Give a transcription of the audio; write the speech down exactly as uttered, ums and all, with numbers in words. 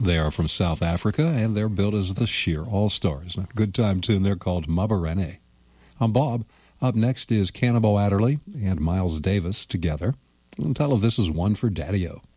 They are from South Africa, and they're billed as the Sheer All-Stars. A good time tune there called Mabarene. I'm Bob. Up next is Cannibal Adderley and Miles Davis together. And tell if this is one for Daddy-O.